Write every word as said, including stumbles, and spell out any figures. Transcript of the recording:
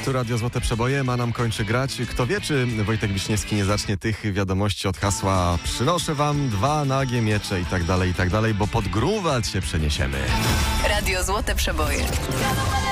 Tu Radio Złote Przeboje, ma nam kończy grać. Kto wie, czy Wojtek Wiśniewski nie zacznie tych wiadomości od hasła przynoszę wam dwa nagie miecze i tak dalej, i tak dalej, bo pod Grunwald się przeniesiemy. Radio Złote Przeboje.